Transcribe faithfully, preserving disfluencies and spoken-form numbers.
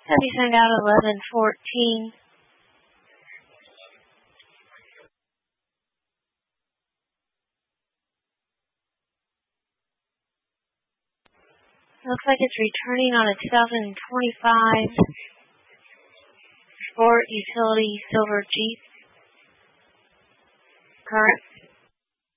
Have you sent out eleven fourteen? Looks like it's returning on a two thousand twenty-five Sport Utility Silver Jeep. Current